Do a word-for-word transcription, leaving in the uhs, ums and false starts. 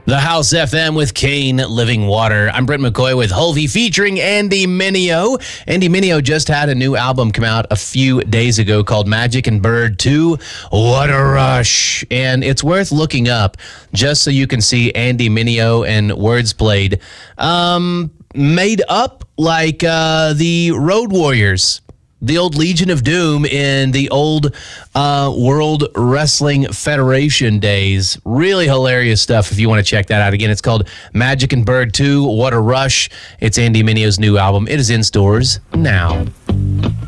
The House F M with Kane Living Water. I'm Brent McCoy with Hulvey featuring Andy Mineo. Andy Mineo just had a new album come out a few days ago called Magic and Bird two. What a rush. And it's worth looking up just so you can see Andy Mineo and Words Played um, made up like uh, the Road Warriors. The old Legion of Doom in the old uh, World Wrestling Federation days. Really hilarious stuff if you want to check that out. Again, it's called Magic and Bird two, What a Rush. It's Andy Mineo's new album. It is in stores now.